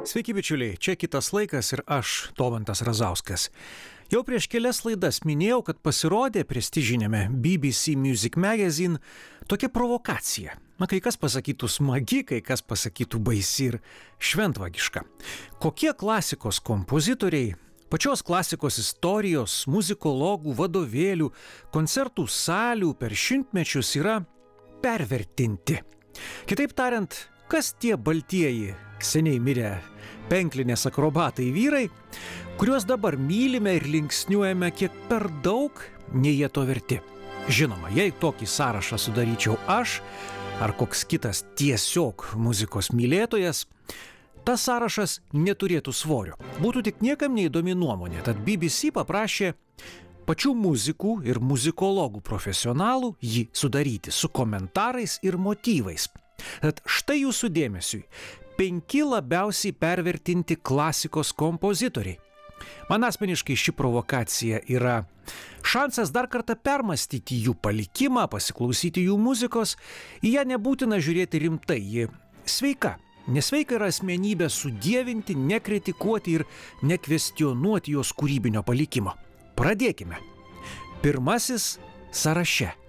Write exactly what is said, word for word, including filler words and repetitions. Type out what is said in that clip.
Sveiki bičiuliai, čia kitas laikas ir aš, Domantas Razauskas. Jau prieš kelias laidas minėjau, kad pasirodė prestižinėme B B C Music Magazine tokia provokacija. Na, kai kas pasakytų smagi, kai kas pasakytų baisi ir šventvagiška. Kokie klasikos kompozitoriai, pačios klasikos istorijos, muzikologų, vadovėlių, koncertų salių per šimtmečius yra pervertinti. Kitaip tariant, kas tie baltieji, seniai mirę penklinės akrobatai vyrai, kuriuos dabar mylime ir linksniuojame kiek per daug, nei jie to verti. Žinoma, jei tokį sąrašą sudaryčiau aš, ar koks kitas tiesiog muzikos mylėtojas, tas sąrašas neturėtų svorio. Būtų tik niekam neįdomi nuomonė, tad B B C paprašė pačių muzikų ir muzikologų profesionalų jį sudaryti su komentarais ir motyvais. Tad štai jūsų dėmesiui penki labiausiai pervertinti klasikos kompozitoriai. Man asmeniškai ši provokacija yra šansas dar kartą permastyti jų palikimą, pasiklausyti jų muzikos. Į ją nebūtina žiūrėti rimtai, ji sveika. Nesveika yra asmenybę sudievinti, nekritikuoti ir nekvestionuoti jos kūrybinio palikimo. Pradėkime. Pirmasis sąraše.